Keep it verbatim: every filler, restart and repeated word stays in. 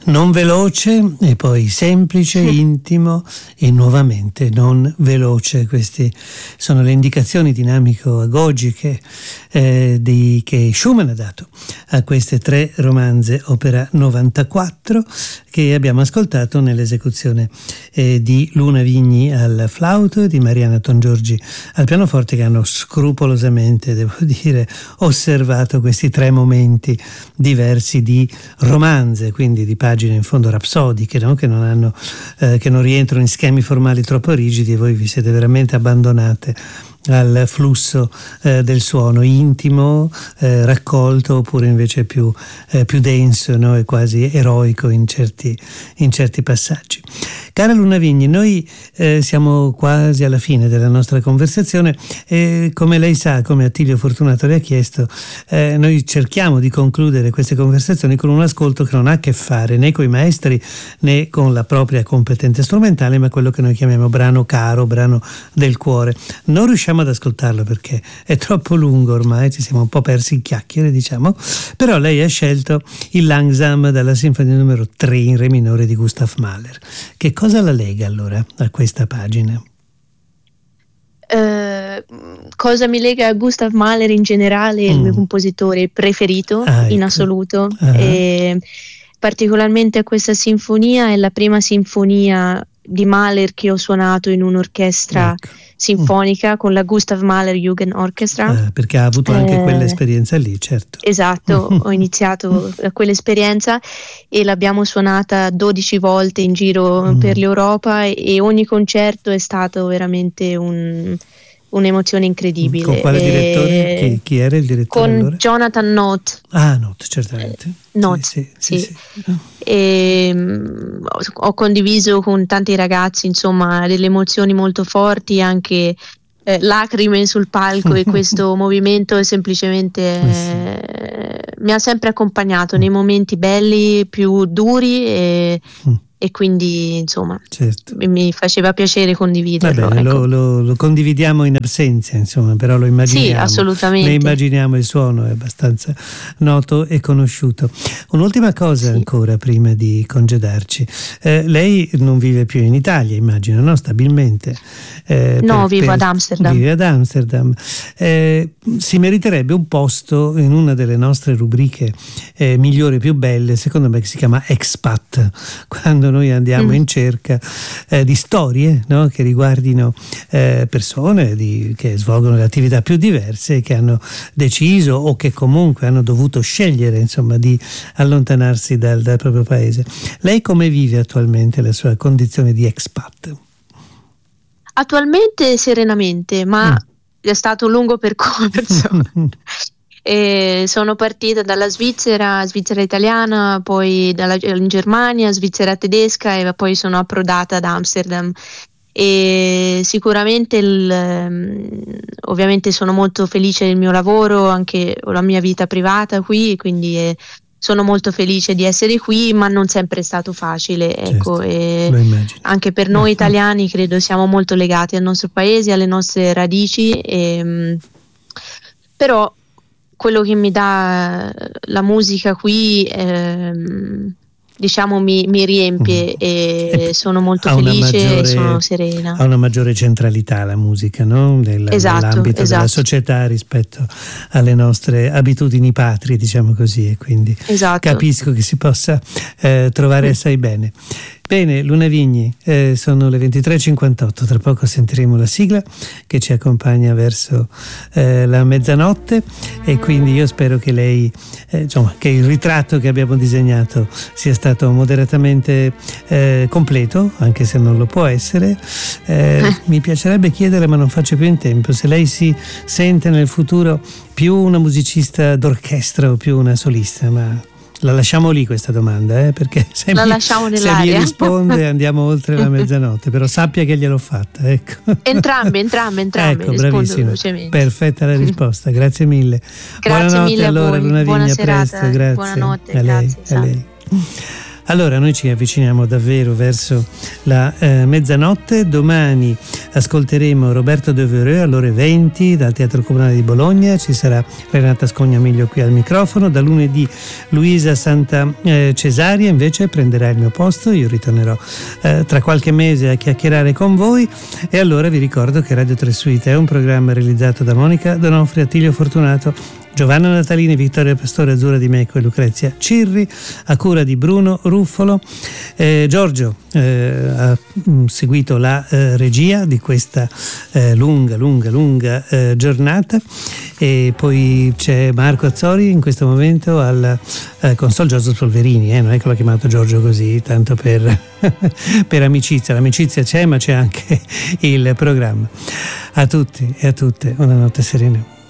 Non veloce e poi semplice, intimo e nuovamente non veloce. Queste sono le indicazioni dinamico-agogiche eh, di, che Schumann ha dato a queste tre romanze, opera novantaquattro, che abbiamo ascoltato nell'esecuzione eh, di Luna Vigni al flauto e di Mariana Tongiorgi al pianoforte, che hanno scrupolosamente, devo dire, osservato questi tre momenti diversi di romanze, quindi di pagine in fondo rapsodiche, no? che non hanno, eh, che non rientrano in schemi formali troppo rigidi, e voi vi siete veramente abbandonate al flusso eh, del suono intimo, eh, raccolto, oppure invece più, eh, più denso, no? e quasi eroico in certi, in certi passaggi. Cara Luna Vigni, noi eh, siamo quasi alla fine della nostra conversazione e, come lei sa, come Attilio Fortunato le ha chiesto, eh, noi cerchiamo di concludere queste conversazioni con un ascolto che non ha a che fare né con i maestri né con la propria competente strumentale, ma quello che noi chiamiamo brano caro, brano del cuore. Non riusciamo ad ascoltarlo perché è troppo lungo ormai, ci siamo un po' persi in chiacchiere, diciamo, però lei ha scelto il Langsam dalla Sinfonia numero tre in re minore di Gustav Mahler. Che cosa la lega allora a questa pagina? Uh, cosa mi lega a Gustav Mahler in generale? È mm. il mio compositore preferito ah, in ecco. assoluto. Uh-huh. E particolarmente a questa sinfonia, è la prima sinfonia di Mahler che ho suonato in un'orchestra ecco. sinfonica, mm. con la Gustav Mahler Jugend Orchestra. Eh, perché ha avuto anche eh, quell'esperienza lì, certo. Esatto, ho iniziato quell'esperienza e l'abbiamo suonata dodici volte in giro mm. per l'Europa, e ogni concerto è stato veramente un... un'emozione incredibile. Con quale direttore? Chi, chi era il direttore? Con allora? Jonathan Noth. Ah, Noth, certamente. Noth, sì, sì. sì, sì, sì. E, um, ho condiviso con tanti ragazzi, insomma, delle emozioni molto forti, anche eh, lacrime sul palco, e questo movimento è semplicemente eh, sì. mi ha sempre accompagnato mm. nei momenti belli, più duri, e mm. e quindi insomma certo. mi faceva piacere condividerlo. Va bene, ecco. lo, lo, lo condividiamo in assenza, insomma, però lo immaginiamo. Sì, assolutamente. Ne immaginiamo il suono, è abbastanza noto e conosciuto. Un'ultima cosa sì. ancora prima di congedarci. Eh, lei non vive più in Italia, immagino, no? Stabilmente. Eh, no, per, vivo per, ad Amsterdam. Vive ad Amsterdam. Eh, si meriterebbe un posto in una delle nostre rubriche eh, migliori e più belle, secondo me, che si chiama Expat, quando noi andiamo mm. in cerca eh, di storie, no? che riguardino eh, persone di, che svolgono le attività più diverse, che hanno deciso o che comunque hanno dovuto scegliere, insomma, di allontanarsi dal, dal proprio paese. Lei come vive attualmente la sua condizione di expat? Attualmente serenamente, ma mm. è stato un lungo percorso. E sono partita dalla Svizzera, Svizzera italiana, poi dalla, in Germania, Svizzera tedesca, e poi sono approdata ad Amsterdam. E sicuramente il, ovviamente sono molto felice del mio lavoro, anche la mia vita privata qui, quindi eh, sono molto felice di essere qui, ma non sempre è stato facile, ecco. Certo, e anche per noi italiani credo siamo molto legati al nostro paese, alle nostre radici, e, però quello che mi dà la musica qui ehm, diciamo mi, mi riempie, e, e sono molto felice maggiore, e sono serena. Ha una maggiore centralità la musica, no? Del, esatto, nell'ambito esatto. della società rispetto alle nostre abitudini patrie, diciamo così, e quindi esatto. capisco che si possa eh, trovare assai bene. Bene, Luna Vigni, eh, sono le ventitré e cinquantotto, tra poco sentiremo la sigla che ci accompagna verso eh, la mezzanotte, e quindi io spero che lei, eh, insomma, che il ritratto che abbiamo disegnato sia stato moderatamente eh, completo, anche se non lo può essere. Eh, mi piacerebbe chiedere, ma non faccio più in tempo, se lei si sente nel futuro più una musicista d'orchestra o più una solista, ma la lasciamo lì questa domanda, eh? Perché se, la mi, lasciamo se mi risponde andiamo oltre la mezzanotte, però sappia che gliel'ho fatta, ecco. Entrambe, entrambe, entrambe. Ecco, bravissima, perfetta la risposta, grazie mille. Grazie Buonanotte mille allora, a voi. Luna Vigni, buona a serata, presto, grazie. Buonanotte, a lei, grazie. a lei. Allora noi ci avviciniamo davvero verso la eh, mezzanotte. Domani ascolteremo Roberto Devereux alle ore venti dal Teatro Comunale di Bologna, ci sarà Renata Scognamiglio qui al microfono. Da lunedì Luisa Santa eh, Cesaria invece prenderà il mio posto, io ritornerò eh, tra qualche mese a chiacchierare con voi. E allora vi ricordo che Radio tre Suite è un programma realizzato da Monica Donofri, Attilio Fortunato, Giovanna Natalini, Vittoria Pastore, Azzurra Di Mecco e Lucrezia Cirri, a cura di Bruno Ruffolo. Eh, Giorgio eh, ha mh, seguito la eh, regia di questa eh, lunga, lunga, lunga eh, giornata, e poi c'è Marco Azzori in questo momento al eh, console, Giorgio Polverini, eh, non è che l'ho chiamato Giorgio così, tanto per, per amicizia. L'amicizia c'è, ma c'è anche il programma. A tutti e a tutte una notte serena.